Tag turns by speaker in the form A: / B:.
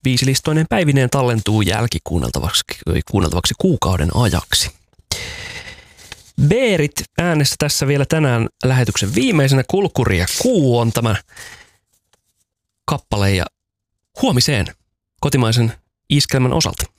A: Viisilistoinen päivineen tallentuu jälkikuunneltavaksi kuukauden ajaksi. Beerit äänessä tässä vielä tänään lähetyksen viimeisenä. Kulkuri ja kuu on tämä kappale ja huomiseen kotimaisen iskelmän osalta.